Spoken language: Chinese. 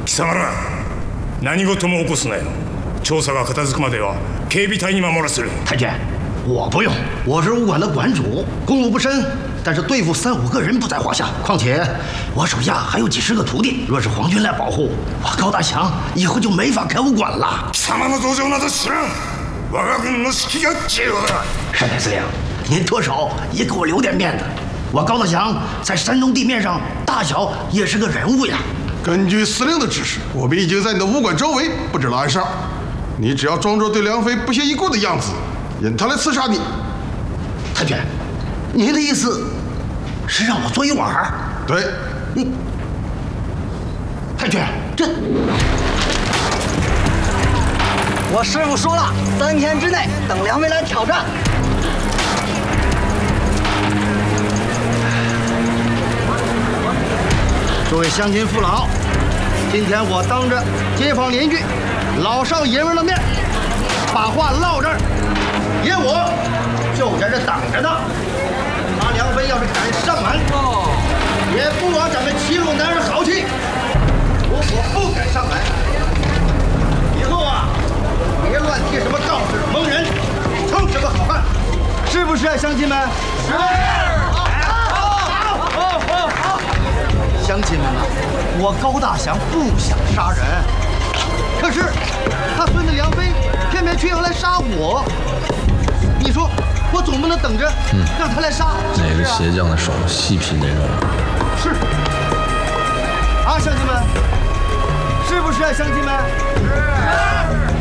貴様ら何事も起こすなよ。調査が片付くまでは警備隊に守らせる。 太君，我不用，我是武馆的馆主，公务不深，但是对付3、5个人不在话下。况且我手下还有几十个徒弟，若是皇军来保护，我高大祥以后就没法开武馆了。 貴様の道場など知らん。我が軍の士気が重要だ。 单田司令，您脱手也给我留点面子。我高大祥在山东地面上大小也是个人物呀。 根据司令的指示，我们已经在你的武馆周围布置了暗哨。你只要装作对梁飞不屑一顾的样子，引他来刺杀你。 太君，您的意思是让我做一碗？ 对。 你，太君，这我师傅说了，3天之内等梁飞来挑战。 诸位乡亲父老，今天我当着街坊邻居、老少爷们的面，把话唠这儿，爷我就在这等着呢。他梁飞要是敢上门，也不枉咱们齐鲁男人豪气。如果不敢上门，以后啊，别乱替什么道士蒙人，称什么好汉，是不是啊，乡亲们？是。乡亲们呐，我高大祥不想杀人，可是他孙子梁飞偏偏却要来杀我。你说我总不能等着让他来杀。 哪个鞋匠的手细品这肉？ 是啊，乡亲们，是不是啊，乡亲们？是。